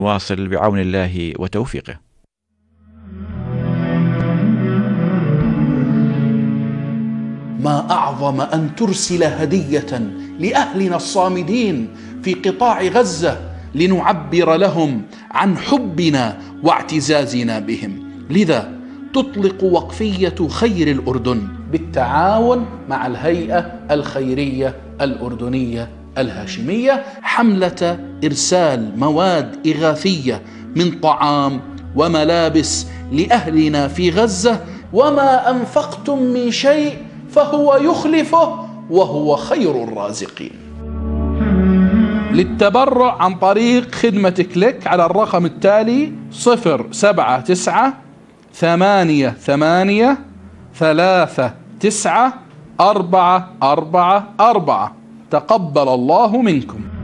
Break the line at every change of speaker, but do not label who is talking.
واصل بعون الله وتوفيقه.
ما أعظم أن ترسل هدية لأهلنا الصامدين في قطاع غزة لنعبر لهم عن حبنا واعتزازنا بهم. لذا تطلق وقفية خير الأردن بالتعاون مع الهيئة الخيرية الأردنية الهاشمية حملة إرسال مواد إغاثية من طعام وملابس لأهلنا في غزة، وما أنفقتم من شيء فهو يخلفه وهو خير الرازقين. للتبرع عن طريق خدمة كليك على الرقم التالي 079-88-39-444. تقبل الله منكم.